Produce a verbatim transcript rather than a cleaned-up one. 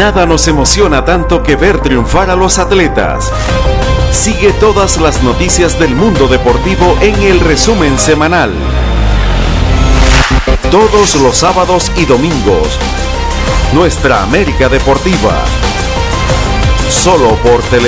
Nada nos emociona tanto que ver triunfar a los atletas. Sigue todas las noticias del mundo deportivo en el resumen semanal. Todos los sábados y domingos. Nuestra América Deportiva. Solo por Televisión.